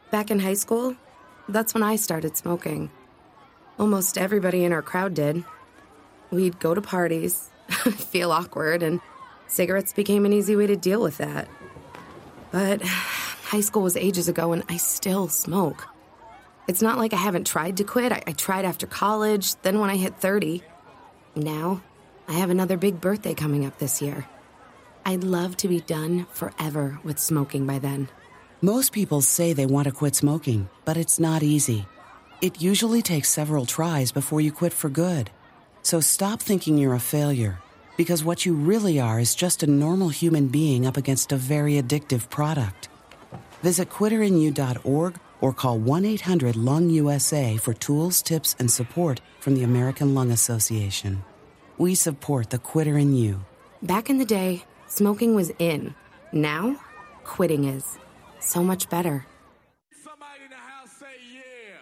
Back in high school, that's when I started smoking. Almost everybody in our crowd did. We'd go to parties, feel awkward, and cigarettes became an easy way to deal with that. But high school was ages ago, and I still smoke. It's not like I haven't tried to quit. I tried after college, then when I hit 30. Now, I have another big birthday coming up this year. I'd love to be done forever with smoking by then. Most people say they want to quit smoking, but it's not easy. It usually takes several tries before you quit for good. So stop thinking you're a failure, because what you really are is just a normal human being up against a very addictive product. Visit quitterinyou.org or call 1-800-LUNG-USA for tools, tips, and support from the American Lung Association. We support the quitter in you. Back in the day, smoking was in. Now, quitting is. So much better. Somebody in the house say yeah.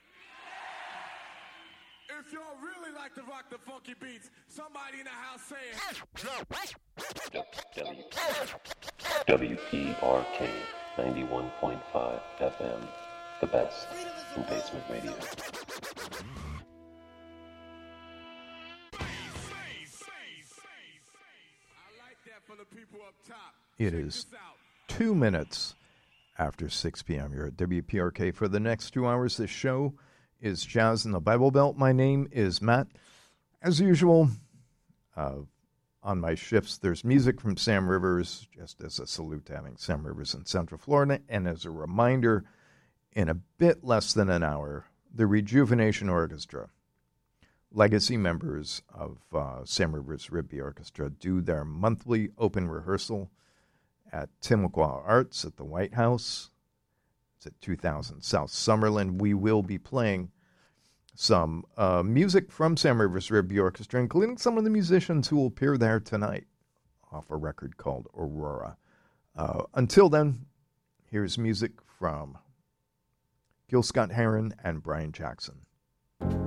If y'all really like to rock the funky beats, somebody in the house say WPRK 91.5 FM, the best in basement radio. It is 2 minutes after 6 p.m. You're at WPRK for the next 2 hours. This show is Jazz in the Bible Belt. My name is Matt. As usual, on my shifts, there's music from Sam Rivers, just as a salute to having Sam Rivers in Central Florida. And as a reminder, in a bit less than an hour, the Rejuvenation Orchestra, legacy members of Sam Rivers Ribby Orchestra, do their monthly open rehearsal at Timucua Arts at the White House. It's at 2000 South Summerlin. We will be playing some music from Sam Rivers Ribby Orchestra, including some of the musicians who will appear there tonight off a record called Aurora. Until then, here's music from Gil Scott-Heron and Brian Jackson.